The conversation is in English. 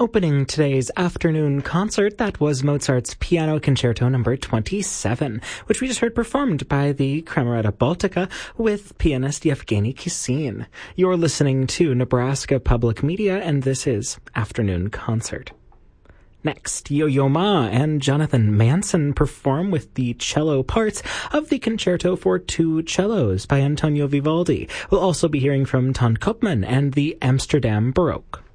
Opening today's afternoon concert, that was Mozart's Piano Concerto number 27, which we just heard performed by the Camerata Baltica with pianist Yevgeny Kissin. You're listening to Nebraska Public Media, and this is Afternoon Concert. Next, Yo-Yo Ma and Jonathan Manson perform with the cello parts of the Concerto for Two Cellos by Antonio Vivaldi. We'll also be hearing from Ton Koopman and the Amsterdam Baroque.